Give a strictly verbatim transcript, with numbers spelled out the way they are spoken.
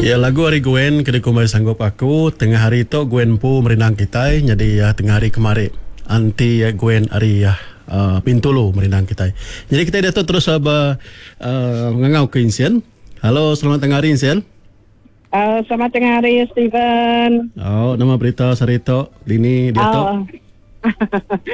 Ya lagu hari Gwen kena kumai sanggup aku tengah hari itu Gwen pu merenang kita jadi ya tengah hari kemarin anti ya Gwen hari ya uh, pintulu merenang kita. Jadi kita dah tu terus apa uh, ngangau ke Insian. Halo, selamat tengah hari Insian. Uh, selamat tengah hari Steven. Oh, nama berita Sarito Dini dia tu. Oh.